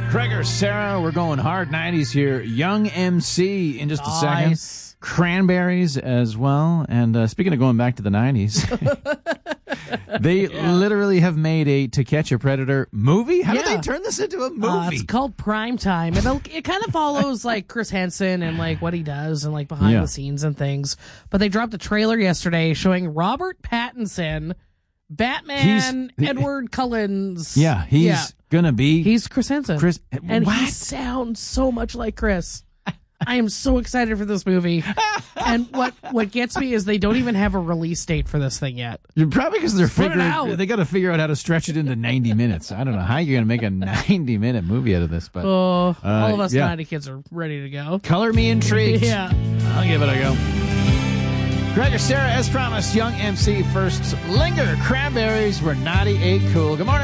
Gregor, Sarah, we're going hard 90s here. Young MC in just a second. Cranberries as well. And speaking of going back to the 90s, they literally have made a To Catch a Predator movie. How did they turn this into a movie? It's called Prime Time. It kind of follows like Chris Hansen and like what he does and like behind the scenes and things. But they dropped a trailer yesterday showing Robert Pattinson, Batman, Edward Cullens. Yeah, he's gonna be. He's Chris Hansen. And he sounds so much like Chris. I am so excited for this movie. And what gets me is they don't even have a release date for this thing yet. Probably because they got to figure out how to stretch it into 90 minutes. I don't know how you're going to make a 90-minute movie out of this, but all of us 90 kids are ready to go. Color me intrigued. Yeah, I'll give it a go. Gregor, Sarah, as promised, Young MC first. Linger, Cranberries were naughty, ain't cool. Good morning.